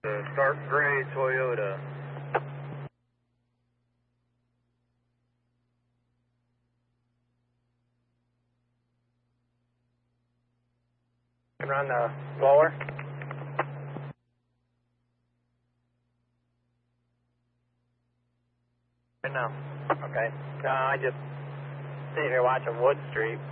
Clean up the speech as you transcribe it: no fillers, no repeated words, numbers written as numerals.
Dark gray Toyota. Run the blower. Right now. Okay. I just sit here watching Wood Street.